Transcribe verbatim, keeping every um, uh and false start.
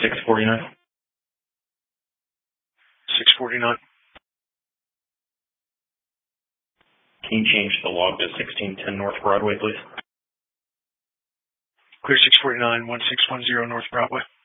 six forty-nine. six forty-nine. Can you change the log to sixteen ten North Broadway, please? Clear six forty-nine, one six one zero North Broadway.